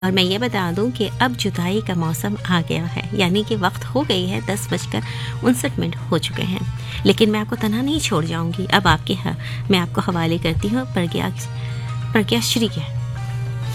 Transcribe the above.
और मैं ये बता दूं कि अब जुताई का मौसम आ गया है, यानी कि वक्त हो गई है, 10:59 हो चुके हैं। लेकिन मैं आपको तनहा नहीं छोड़ जाऊंगी। अब मैं आपको हवाले करती हूँ प्रज्ञा श्री के।